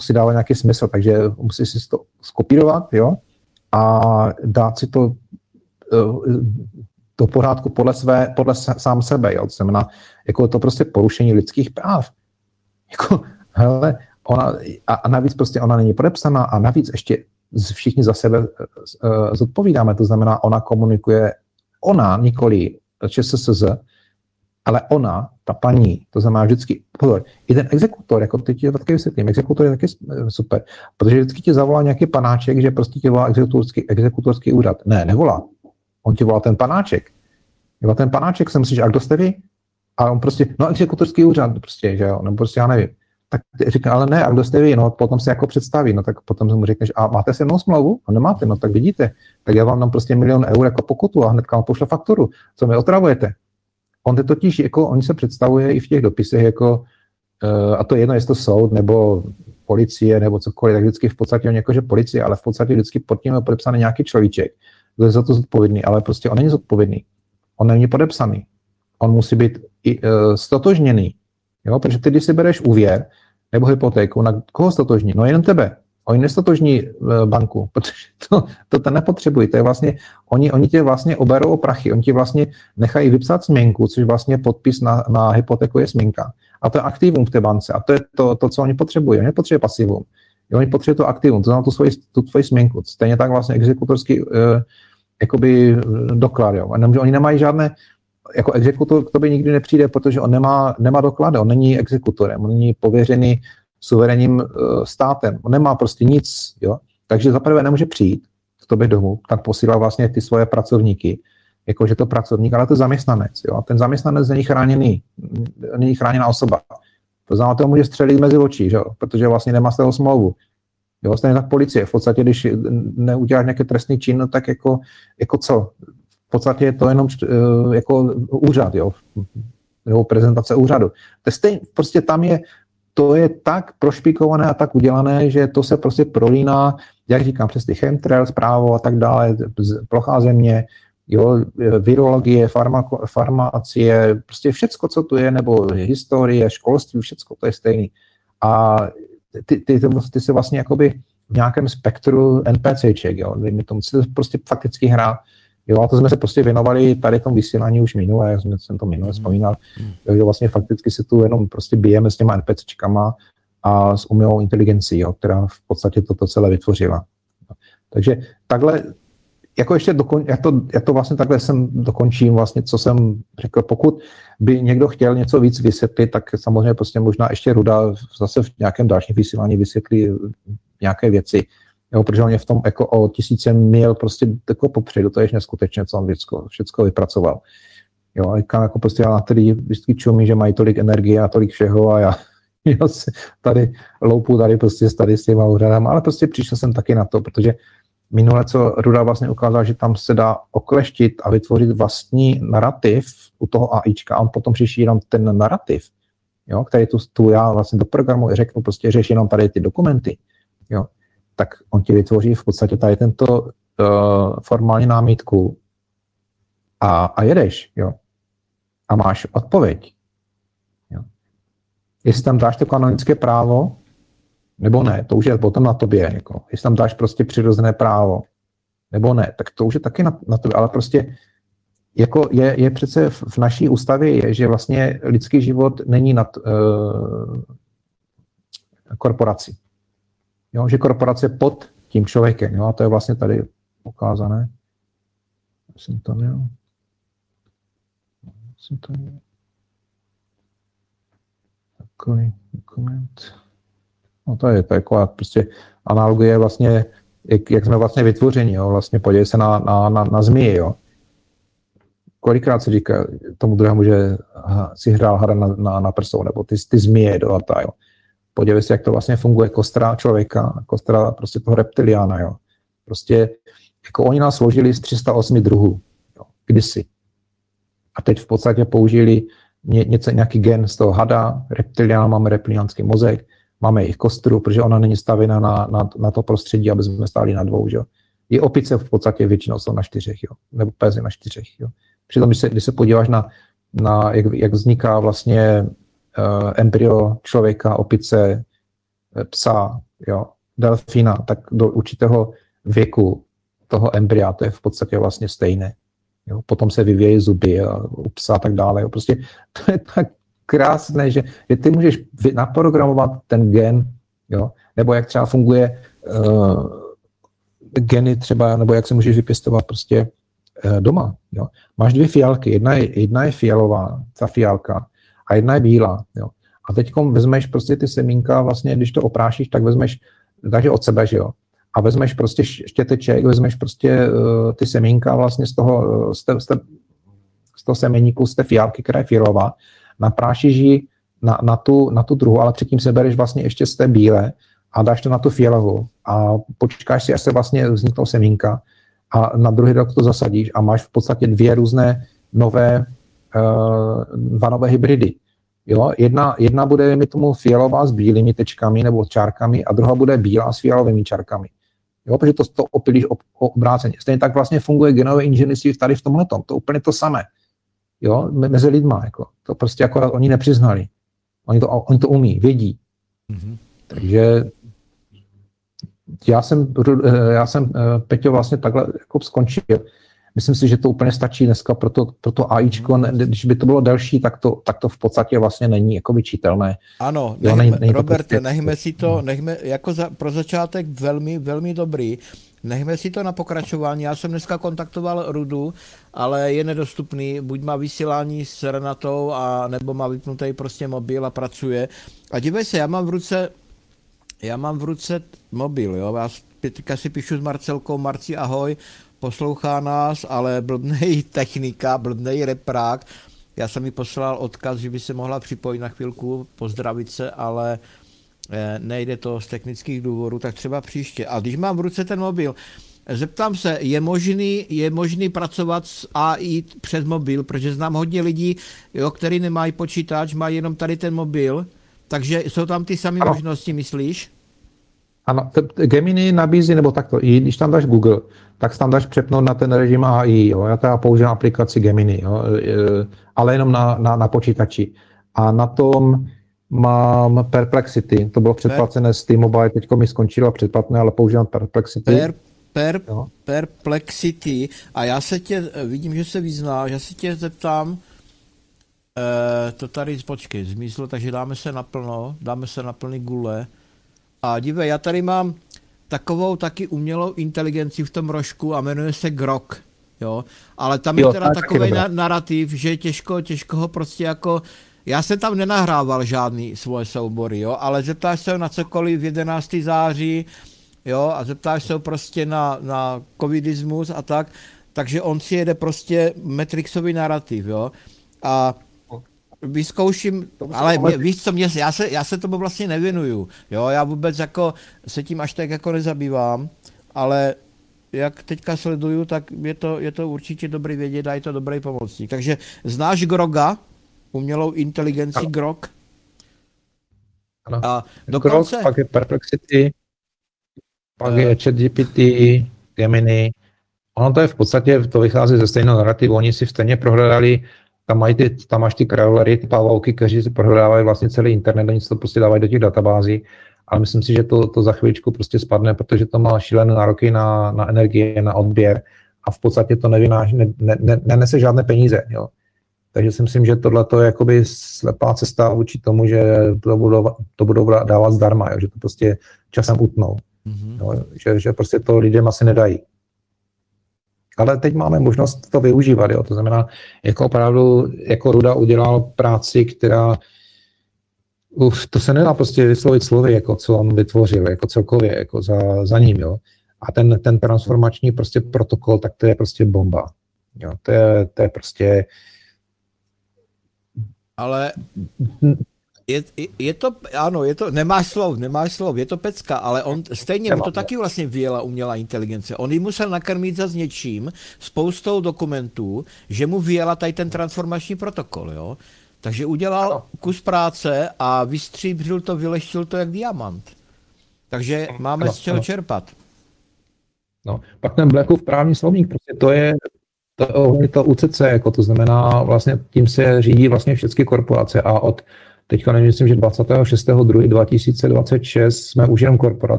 musí dávat nějaký smysl, takže musí si to skopírovat, jo, a dát si to do pořádku podle sám sebe, jo, to znamená, jako to prostě porušení lidských práv. Jako, hele, a navíc prostě ona není podepsaná a navíc ještě všichni za sebe zodpovídáme, to znamená, ona komunikuje, nikoli ČSSZ, ale ona, ta paní, to znamená vždycky, pozor, i ten exekutor, jako teď ti taky vysvětlím, exekutor je taky super, protože vždycky ti zavolá nějaký panáček, že prostě tě volá exekutorský úřad. Ne, nevolá. On ti volá ten panáček. Jo, ten panáček se myslíš, a kdo jste vy? A on prostě, exekutorský úřad, prostě, že jo, nebo prostě já nevím. Tak říká, ale ne, a kdo jste vy? No, potom se jako představí, no, tak potom mu řekneš, a máte se mnou smlouvu? A nemáte, no, tak vidíte. Tak já vám dám prostě 1 000 000 eur jako pokutu a hnedka vám pošle fakturu. Co mi otravujete? On to totiž, jako, oni se představuje i v těch dopisech, jako, a to jedno, jestli to soud, nebo policie, nebo cokoliv, tak vždycky v podstatě on jako, že policie, ale v podstatě vždycky pod tím je podepsaný nějaký človíček, kdo je za to zodpovědný, ale prostě on není zodpovědný. On není podepsaný. On musí být stotožněný. Jo? Protože ty, když si bereš úvěr nebo hypotéku, na koho stotožní? No jen tebe. Oni nestotožní banku, protože to ten nepotřebují. To je vlastně, oni tě vlastně oberou o prachy, oni ti vlastně nechají vypsat směnku, což vlastně podpis na hypotéku je směnka. A to je aktivum v té bance. A to je to co oni potřebují. Oni nepotřebují pasivum. Jo, oni potřebují to aktivum, to znamená tu tvoji směnku. Stejně tak vlastně exekutorský jakoby doklad. Jo. Oni nemají žádné, jako exekutor k tobě nikdy nepřijde, protože on nemá doklady, on není exekutorem, on není pověřený suverénním státem, on nemá prostě nic, jo. Takže zaprvé nemůže přijít k tobě domů, tak posílá vlastně ty svoje pracovníky, jakože to pracovník, ale to zaměstnanec, jo. Ten zaměstnanec není chráněná osoba. To znamená, to může střelit mezi oči, jo, protože vlastně nemá z toho smlouvu. Jo, stejně tak policie. V podstatě, když neuděláš nějaký trestný čin, no tak jako co? V podstatě je to jenom jako úřad, jo, nebo prezentace úřadu. Prostě tam to je tak prošpikované a tak udělané, že to se prostě prolíná, jak říkám, přes ty chemtrails, právo a tak dále, plochá země, jo, virologie, farmacie, prostě všecko, co tu je, nebo historie, školství, všecko to je stejný. A ty se vlastně jakoby v nějakém spektru NPCček, jo, my tomu prostě fakticky hrát. Jo, a to jsme se prostě věnovali tady tomu vysílání už minule, jak jsem to minule vzpomínal, že vlastně fakticky se tu jenom prostě bijeme s těma NPCčkama a s umělou inteligencí, jo, která v podstatě toto celé vytvořila. Takže takhle, jako ještě já to vlastně takhle dokončím vlastně, co jsem řekl, pokud by někdo chtěl něco víc vysvětlit, tak samozřejmě prostě možná ještě Ruda zase v nějakém dalším vysílání vysvětlí nějaké věci. Jo, protože on je v tom jako o 1000 mil prostě jako popředu, to je neskutečné, co on všecko vypracoval. Jo, a jako prostě já na který vždycky čumí, že mají tolik energie a tolik všeho a já si tady loupu prostě s těma úřadama, ale prostě přišel jsem taky na to, protože minule, co Ruda vlastně ukázal, že tam se dá okleštit a vytvořit vlastní narrativ u toho AIčka a on potom řeší jenom ten narrativ, jo, který tu já vlastně do programu řeknu, prostě řeší jenom tady ty dokumenty, jo. Tak on ti vytvoří v podstatě tady tento formální námitku a jedeš, jo. A máš odpověď. Jo. Jestli tam dáš to kanonické právo, nebo ne, to už je potom na tobě. Jako. Jestli tam dáš prostě přirozené právo, nebo ne, tak to už je taky na tobě, ale prostě jako je přece v naší ústavě, že vlastně lidský život není nad korporací. Jo, že korporace pod tím člověkem, jo, a to je vlastně tady ukázané. Jsem to měl. Takový dokument. No to je taková prostě analogie vlastně, jak jsme vlastně vytvořeni, jo, vlastně podívej se na zmije, jo. Kolikrát se říká tomu druhému, že si hrál hra na prsou, nebo ty zmije do lata, jo. Podívej se, jak to vlastně funguje kostra člověka, kostra prostě toho reptiliána, jo. Prostě, jako oni nás složili z 308 druhů, jo, kdysi. A teď v podstatě použili nějaký gen z toho hada, reptiliána, máme reptiliánský mozek, máme jejich kostru, protože ona není stavěna na to prostředí, aby jsme stáli na 2, jo. I opice v podstatě většinou jsou na 4, jo, nebo pézy na 4, jo. Přitom, když se podíváš na jak vzniká vlastně embryo člověka, opice, psa, jo, delfína, tak do určitého věku toho embrya to je v podstatě vlastně stejné. Jo. Potom se vyvíjejí zuby a u psa a tak dále. Jo. Prostě to je tak krásné, že ty můžeš naprogramovat ten gen, jo, nebo jak třeba funguje geny třeba, nebo jak se můžeš vypěstovat prostě doma. Jo. Máš 2 fialky, jedna je fialová, ta fialka, a jedna je bílá. Jo. A teď vezmeš prostě ty semínka, vlastně, když to oprášíš, tak vezmeš, takže od sebe, že jo. A vezmeš prostě štěteček, vezmeš prostě ty semínka vlastně z toho semeníku, z té fialky, která je fialová, naprášíš ji na tu druhou, ale předtím se bereš vlastně ještě z té bílé a dáš to na tu fialovou a počkáš si, až se vlastně vzniknou semínka a na druhý rok to zasadíš a máš v podstatě 2 různé nové hybridy. Jo? Jedna bude mi tomu fialová s bílými tečkami nebo čárkami a druhá bude bílá s fialovými čárkami. Jo? Protože to opilíš obráceně. Stejně tak vlastně funguje genové inženýrství tady v tomhletom. To úplně to samé. Jo? Mezi lidma. Jako. To prostě akorát oni nepřiznali. Oni to umí, vědí. Mm-hmm. Takže já jsem Peťo vlastně takhle jako skončil. Myslím si, že to úplně stačí dneska pro to AIčko. Když by to bylo delší, tak to v podstatě vlastně není jako vyčítelné. Ano, Roberte, nechme jako pro začátek velmi, velmi dobrý. Nechme si to na pokračování. Já jsem dneska kontaktoval Rudu, ale je nedostupný. Buď má vysílání s Renatou, a nebo má vypnutý prostě mobil a pracuje. A dívej se, já mám v ruce mobil, jo. Já teďka si píšu s Marcelkou. Marci, ahoj. Poslouchá nás, ale blbnej technika, blbnej reprák. Já jsem mi poslal odkaz, že by se mohla připojit na chvilku, pozdravit se, ale nejde to z technických důvodů, tak třeba příště. A když mám v ruce ten mobil, zeptám se, je možný pracovat s AI přes mobil, protože znám hodně lidí, jo, kteří nemají počítač, mají jenom tady ten mobil, takže jsou tam ty samé možnosti, myslíš? Ano, Gemini nabízí, nebo takto, i když tam dáš Google, tak tam dáš přepnout na ten režim AI. Jo. Já teda používám aplikaci Gemini, jo, ale jenom na počítači. A na tom mám Perplexity. To bylo předplacené z T-Mobile, teďko mi skončilo předplatné, ale používám Perplexity. Perplexity. A já se vidím, že se vyznáš, já se tě zeptám, to tady, počkej, zmizlo, takže dáme se na plný gule. A dívej, já tady mám takovou taky umělou inteligenci v tom rožku a jmenuje se Grok, jo. Ale tam je teda takový narrativ, že je těžko ho prostě jako, já jsem tam nenahrával žádný svoje soubory, jo, ale zeptáš se ho na cokoliv 11. září, jo, a zeptáš se ho prostě na covidismus a tak, takže on si jede prostě Matrixový narrativ, jo. A vyzkouším, ale víš co, já se tomu vlastně nevěnuju, jo, já vůbec jako se tím až tak jako nezabývám, ale jak teďka sleduju, tak je to určitě dobrý vědět a je to dobrý pomocník. Takže znáš Groga, umělou inteligenci Grok? Ano. A dokonce... Grok, pak je Perplexity, pak je ChatGPT, Gemini. Ono to je v podstatě, to vychází ze stejného narrativu, oni si stejně prohledali. Tam máš ty crawlery, ty pavouky, kteří si prohledávají vlastně celý internet, oni se to prostě dávají do těch databází, ale myslím si, že to za chvíličku prostě spadne, protože to má šílené nároky na energie, na odběr a v podstatě to nenese žádné peníze. Jo. Takže si myslím, že tohle je jakoby slepá cesta vůči tomu, že to budou dávat zdarma, jo, že to prostě časem utnou. Mm-hmm. Jo, že prostě to lidem asi nedají. Ale teď máme možnost to využívat, jo. To znamená, jako opravdu, jako Ruda udělal práci, která, to se nedá prostě vyslovit slovy, jako co on vytvořil, jako celkově, jako za ním, jo. A ten transformační prostě protokol, tak to je prostě bomba, jo. To je prostě... Ale... Je to, ano, nemáš slov, je to pecka, ale on stejně mu to taky vlastně vyjela umělá inteligence. On ji musel nakrmit za s něčím, spoustou dokumentů, že mu vyjela tady ten transformační protokol, jo. Takže udělal kus práce a vystříbřil to, vyleštil to jak diamant. Takže máme z čeho čerpat. No, pak ten Blackův právní slovník, prostě to UCC, jako to znamená vlastně tím se řídí vlastně všechny korporace a od teďka nemyslím, že 26.2.2026 jsme už jenom korporace.